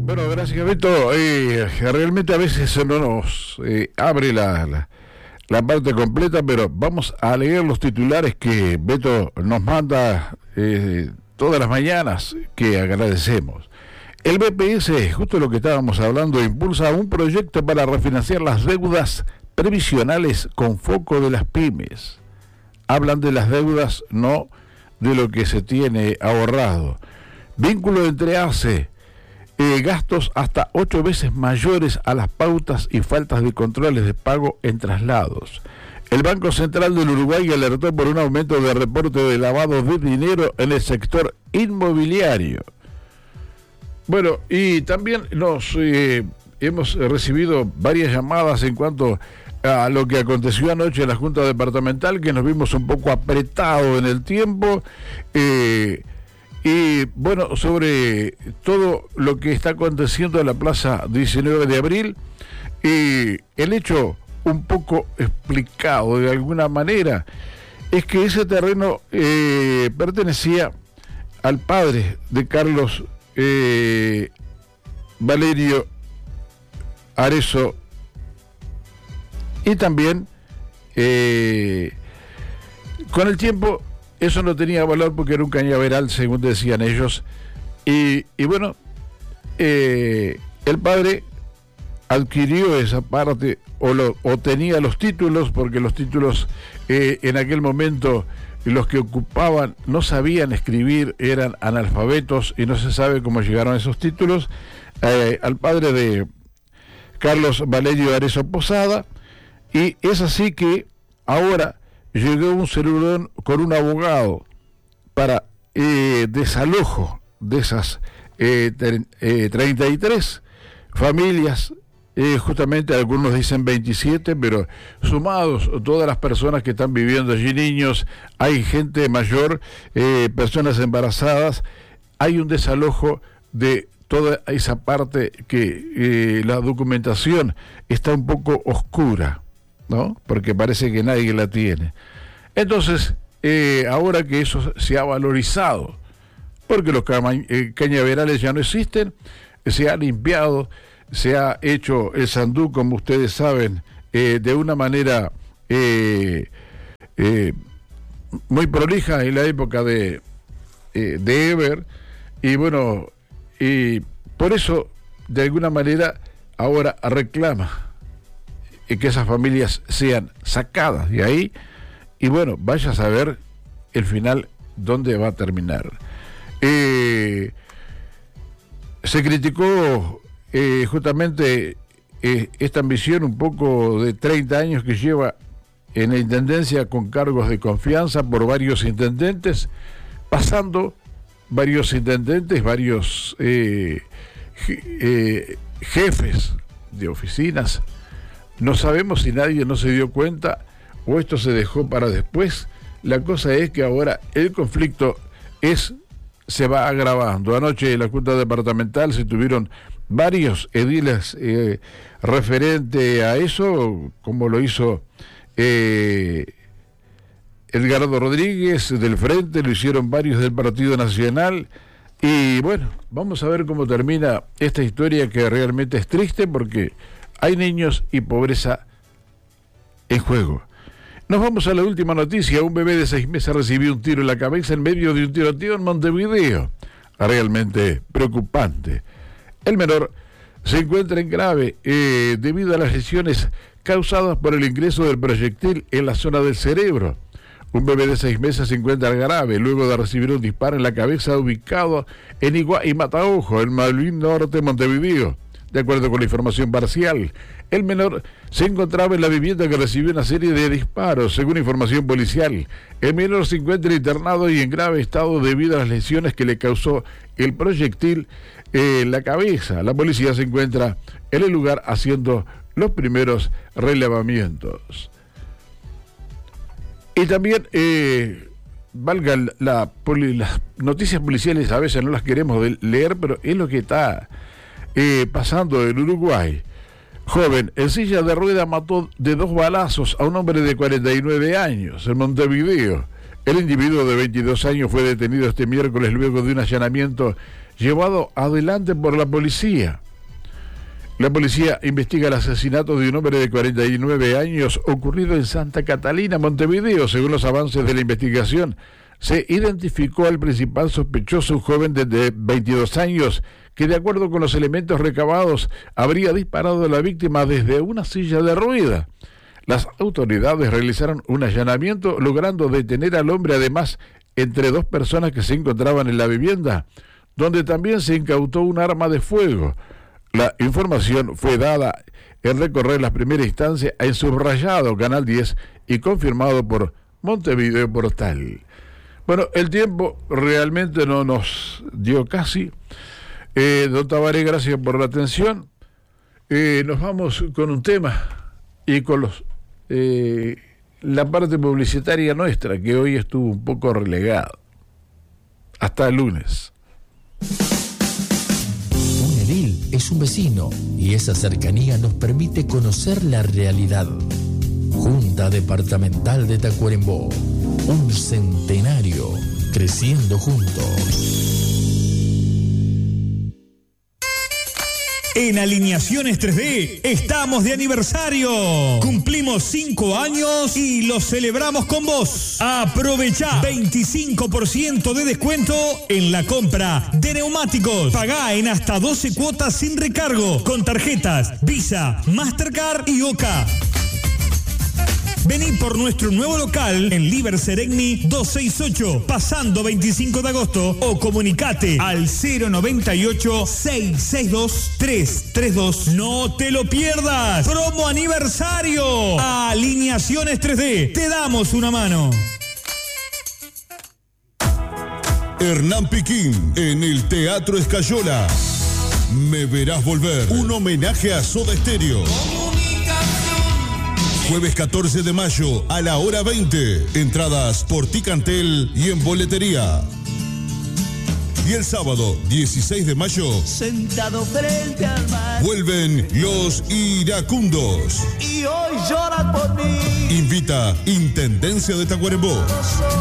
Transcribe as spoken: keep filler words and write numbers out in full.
Bueno, gracias, Beto. Eh, realmente a veces no nos eh, abre la, la, la parte completa, pero vamos a leer los titulares que Beto nos manda eh, todas las mañanas, que agradecemos. El B P S, justo lo que estábamos hablando, impulsa un proyecto para refinanciar las deudas previsionales con foco de las pymes. Hablan de las deudas, no de lo que se tiene ahorrado. Vínculo entre A C E, eh, gastos hasta ocho veces mayores a las pautas y faltas de controles de pago en traslados. El Banco Central del Uruguay alertó por un aumento de reporte de lavado de dinero en el sector inmobiliario. Bueno, y también nos eh, hemos recibido varias llamadas en cuanto a lo que aconteció anoche en la Junta Departamental, que nos vimos un poco apretados en el tiempo, eh, y bueno, sobre todo lo que está aconteciendo en la Plaza diecinueve de abril, y el hecho un poco explicado de alguna manera es que ese terreno eh, pertenecía al padre de Carlos eh, Valerio Arezzo, y también eh, con el tiempo eso no tenía valor porque era un cañaveral, según decían ellos, y, y bueno, eh, el padre adquirió esa parte o, lo, o tenía los títulos, porque los títulos eh, en aquel momento los que ocupaban no sabían escribir, eran analfabetos y no se sabe cómo llegaron esos títulos, eh, al padre de Carlos Valerio Arezzo Posada, y es así que ahora llegó un celulón con un abogado para eh, desalojo de esas eh, eh, treinta y tres familias, eh, justamente algunos dicen veintisiete, pero sumados todas las personas que están viviendo allí, niños, hay gente mayor, eh, personas embarazadas, hay un desalojo de toda esa parte que eh, la documentación está un poco oscura, ¿no? Porque parece que nadie la tiene. Entonces, eh, ahora que eso se ha valorizado, porque los cama- eh, cañaverales ya no existen, se ha limpiado, se ha hecho el sandú, como ustedes saben, eh, de una manera eh, eh, muy prolija en la época de, eh, de Eber, y bueno, y por eso, de alguna manera, ahora reclama que esas familias sean sacadas de ahí, y bueno, vaya a saber el final dónde va a terminar. Eh, se criticó eh, justamente eh, esta ambición un poco de treinta años que lleva en la intendencia con cargos de confianza por varios intendentes, pasando varios intendentes, varios eh, je, eh, jefes de oficinas. No sabemos si nadie no se dio cuenta o esto se dejó para después. La cosa es que ahora el conflicto es se va agravando. Anoche en la Junta Departamental se tuvieron varios ediles eh, referente a eso, como lo hizo eh, Edgardo Rodríguez del Frente, lo hicieron varios del Partido Nacional, y bueno, vamos a ver cómo termina esta historia, que realmente es triste porque hay niños y pobreza en juego. Nos vamos a la última noticia. Un bebé de seis meses recibió un tiro en la cabeza en medio de un tiroteo en Montevideo. Realmente preocupante. El menor se encuentra en grave eh, debido a las lesiones causadas por el ingreso del proyectil en la zona del cerebro. Un bebé de seis meses se encuentra grave luego de recibir un disparo en la cabeza ubicado en Iguá y Mataojo, en Malvin Norte, Montevideo. De acuerdo con la información parcial, el menor se encontraba en la vivienda que recibió una serie de disparos. Según información policial, el menor se encuentra internado y en grave estado debido a las lesiones que le causó el proyectil en la cabeza. La policía se encuentra en el lugar haciendo los primeros relevamientos. Y también, eh, valga la, poli, las noticias policiales, a veces no las queremos de, leer, pero es lo que está eh, pasando en Uruguay. Joven en silla de rueda mató de dos balazos a un hombre de cuarenta y nueve años en Montevideo. El individuo de veintidós años fue detenido este miércoles luego de un allanamiento llevado adelante por la policía. La policía investiga el asesinato de un hombre de cuarenta y nueve años ocurrido en Santa Catalina, Montevideo. Según los avances de la investigación, se identificó al principal sospechoso, un joven de veintidós años, que de acuerdo con los elementos recabados habría disparado a la víctima desde una silla de ruedas. Las autoridades realizaron un allanamiento, logrando detener al hombre, además, entre dos personas que se encontraban en la vivienda, donde también se incautó un arma de fuego. La información fue dada en recorrer las primeras instancias en subrayado Canal diez y confirmado por Montevideo Portal. Bueno, el tiempo realmente no nos dio casi. Eh, don Tabaré, gracias por la atención. Eh, nos vamos con un tema y con los eh, la parte publicitaria nuestra, que hoy estuvo un poco relegada. Hasta el lunes. Un edil es un vecino y esa cercanía nos permite conocer la realidad. Junta Departamental de Tacuarembó, un centenario creciendo juntos. En Alineaciones tres D estamos de aniversario. Cumplimos cinco años y los celebramos con vos. Aprovechá veinticinco por ciento de descuento en la compra de neumáticos. Pagá en hasta doce cuotas sin recargo con tarjetas Visa, Mastercard y Oca. Vení por nuestro nuevo local en Liber Seregni doscientos sesenta y ocho, pasando veinticinco de agosto, o comunicate al cero noventa y ocho, seiscientos sesenta y dos, trescientos treinta y dos. ¡No te lo pierdas! ¡Promo aniversario! Alineaciones tres D. Te damos una mano. Hernán Piquín en el Teatro Escayola. Me verás volver. Un homenaje a Soda Stereo. Jueves catorce de mayo a la hora veinte. Entradas por Ticantel y en boletería. Y el sábado dieciséis de mayo, sentado frente al mar, vuelven Los Iracundos. Y hoy lloran por mí. Invita Intendencia de Tacuarembó.